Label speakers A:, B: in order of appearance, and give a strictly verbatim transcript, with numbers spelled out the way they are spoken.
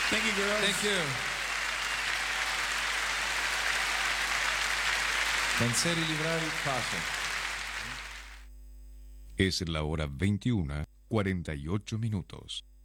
A: Thank you, girls.
B: Thank you. Vencer y librar el paso.
C: Es la hora veintiuna, cuarenta y ocho minutos.